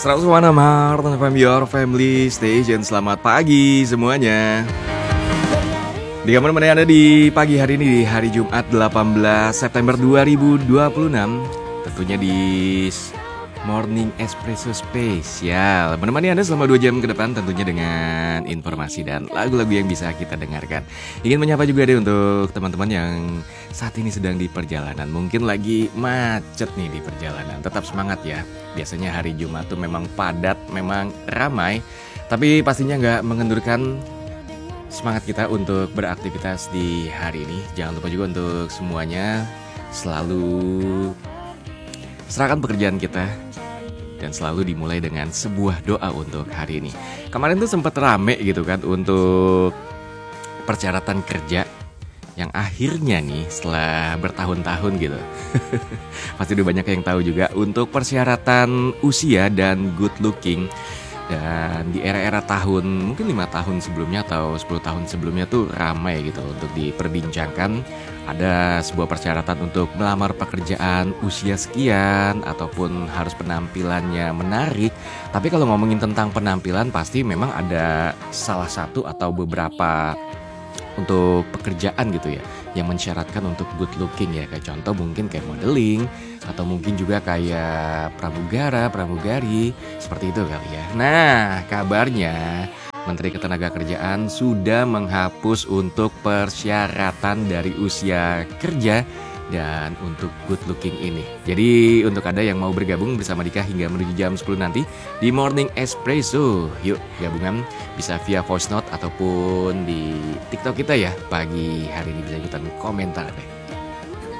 101,6 FM Your Family Station. Selamat pagi semuanya. Di kamar mana Anda di pagi hari ini, di hari Jumat 18 September 2026. Tentunya di Morning Espresso Spesial, menemani Anda selama 2 jam ke depan, tentunya dengan informasi dan lagu-lagu yang bisa kita dengarkan. Ingin menyapa juga deh untuk teman-teman yang saat ini sedang di perjalanan, mungkin lagi macet nih di perjalanan. Tetap semangat ya. Biasanya hari Jumat tuh memang padat, memang ramai, tapi pastinya nggak mengendurkan semangat kita untuk beraktivitas di hari ini. Jangan lupa juga untuk semuanya selalu serahkan pekerjaan kita dan selalu dimulai dengan sebuah doa untuk hari ini. Kemarin tuh sempat rame gitu kan untuk persyaratan kerja yang akhirnya nih setelah bertahun-tahun gitu pasti udah banyak yang tahu juga untuk persyaratan usia dan good looking. Dan di era-era tahun, mungkin 5 tahun sebelumnya atau 10 tahun sebelumnya tuh ramai gitu untuk diperbincangkan. Ada sebuah persyaratan untuk melamar pekerjaan usia sekian, ataupun harus penampilannya menarik. Tapi kalau ngomongin tentang penampilan, pasti memang ada salah satu atau beberapa untuk pekerjaan gitu ya yang mensyaratkan untuk good looking ya. Kayak contoh mungkin kayak modeling, atau mungkin juga kayak pramugara, pramugari, seperti itu kali ya. Nah, kabarnya Menteri Ketenagakerjaan sudah menghapus untuk persyaratan dari usia kerja dan untuk good looking ini. Jadi untuk Anda yang mau bergabung bersama Dika hingga menuju jam 10 nanti di Morning Espresso, yuk gabungan bisa via voice note ataupun di TikTok kita ya. Pagi hari ini bisa ikutan komentar deh.